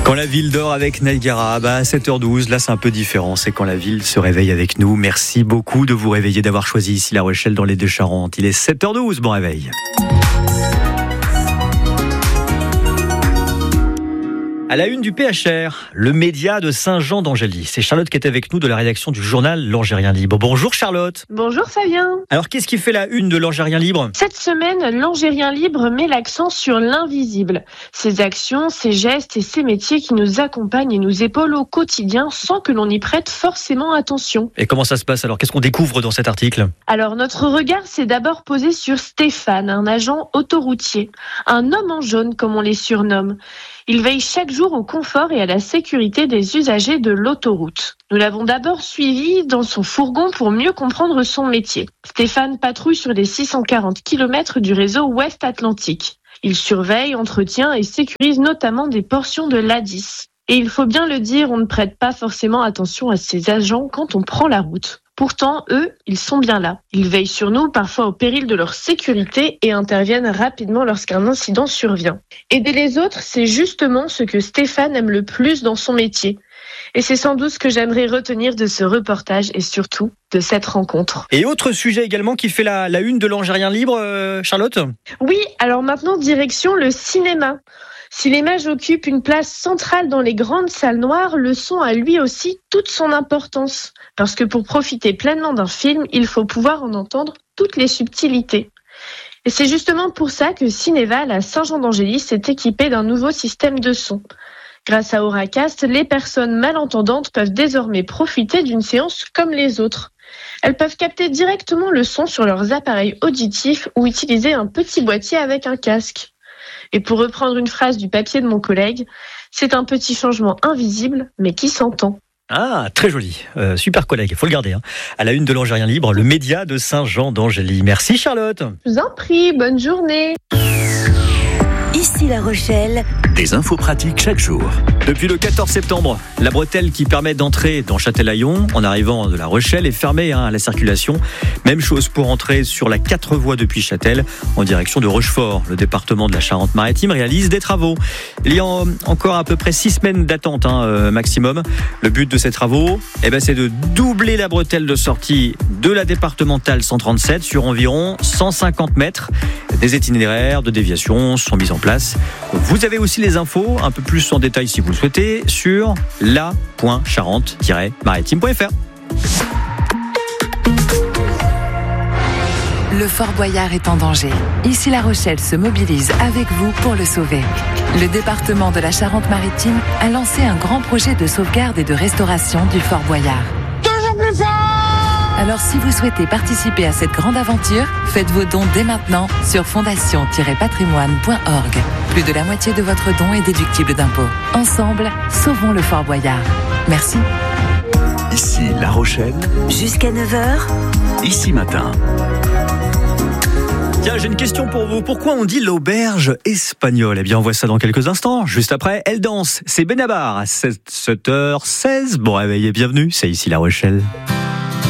Quand la ville dort avec Naïgara, à 7h12, là c'est un peu différent, c'est quand la ville se réveille avec nous. Merci beaucoup de vous réveiller, d'avoir choisi ici La Rochelle dans les Deux-Charentes. Il est 7h12, bon réveil. À la une du PHR, le média de Saint-Jean-d'Angély. C'est Charlotte qui est avec nous de la rédaction du journal L'Angérien Libre. Bonjour Charlotte. Bonjour Fabien. Alors qu'est-ce qui fait la une de L'Angérien Libre ? Cette semaine, L'Angérien Libre met l'accent sur l'invisible. Ses actions, ses gestes et ses métiers qui nous accompagnent et nous épaulent au quotidien sans que l'on y prête forcément attention. Et comment ça se passe alors ? Qu'est-ce qu'on découvre dans cet article ? Alors notre regard s'est d'abord posé sur Stéphane, un agent autoroutier. Un homme en jaune comme on les surnomme. Il veille chaque jour au confort et à la sécurité des usagers de l'autoroute. Nous l'avons d'abord suivi dans son fourgon pour mieux comprendre son métier. Stéphane patrouille sur les 640 km du réseau Ouest Atlantique. Il surveille, entretient et sécurise notamment des portions de l'A10. Et il faut bien le dire, on ne prête pas forcément attention à ces agents quand on prend la route. Pourtant, eux, ils sont bien là. Ils veillent sur nous, parfois au péril de leur sécurité, et interviennent rapidement lorsqu'un incident survient. Aider les autres, c'est justement ce que Stéphane aime le plus dans son métier. Et c'est sans doute ce que j'aimerais retenir de ce reportage et surtout de cette rencontre. Et autre sujet également qui fait la une de L'Angérien Libre, Charlotte ? Oui, alors maintenant, direction le cinéma. Si l'image occupe une place centrale dans les grandes salles noires, le son a lui aussi toute son importance. Parce que pour profiter pleinement d'un film, il faut pouvoir en entendre toutes les subtilités. Et c'est justement pour ça que Cinéval à Saint-Jean-d'Angély s'est équipé d'un nouveau système de son. Grâce à Auracast, les personnes malentendantes peuvent désormais profiter d'une séance comme les autres. Elles peuvent capter directement le son sur leurs appareils auditifs ou utiliser un petit boîtier avec un casque. Et pour reprendre une phrase du papier de mon collègue, c'est un petit changement invisible, mais qui s'entend. Ah, très joli. Super collègue, il faut le garder. À la une de L'Angérien Libre, le média de Saint-Jean-d'Angély. Merci Charlotte. Je vous en prie, bonne journée. Ici La Rochelle. Des infos pratiques chaque jour. Depuis le 14 septembre, la bretelle qui permet d'entrer dans Châtelaillon en arrivant de La Rochelle est fermée à la circulation. Même chose pour entrer sur la 4 voies depuis Châtel en direction de Rochefort. Le département de la Charente-Maritime réalise des travaux. Il y a encore à peu près 6 semaines d'attente maximum. Le but de ces travaux, c'est de doubler la bretelle de sortie de la départementale 137 sur environ 150 mètres. Des itinéraires de déviation sont mis en place. Vous avez aussi les infos un peu plus en détail si vous le souhaitez sur la.charente-maritime.fr. Le Fort Boyard est en danger. Ici La Rochelle se mobilise avec vous pour le sauver. Le département de la Charente-Maritime a lancé un grand projet de sauvegarde et de restauration du Fort Boyard. Toujours plus fort! Alors si vous souhaitez participer à cette grande aventure, faites vos dons dès maintenant sur fondation-patrimoine.org. Plus de la moitié de votre don est déductible d'impôts. Ensemble, sauvons le Fort Boyard. Merci. Ici La Rochelle. Jusqu'à 9h. Ici Matin. Tiens, j'ai une question pour vous. Pourquoi on dit l'auberge espagnole ? On voit ça dans quelques instants. Juste après, Elle danse. C'est Benabar à 7h16. Bon réveil et bienvenue. C'est Ici La Rochelle.